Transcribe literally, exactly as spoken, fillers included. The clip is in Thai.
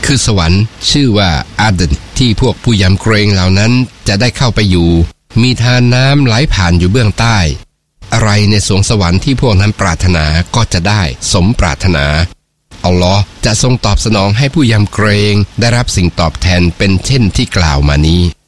คือสวรรค์ชื่อว่าอาเดนที่พวกผู้ยำเกรงเหล่านั้นจะได้เข้าไปอยู่มีทานน้ำไหลผ่านอยู่เบื้องใต้อะไรในสวงสวรรค์ที่พวกนั้นปรารถนาก็จะได้สมปรารถนาอัลลอฮ์จะทรงตอบสนองให้ผู้ยำเกรงได้รับสิ่งตอบแทนเป็นเช่นที่กล่าวมานี้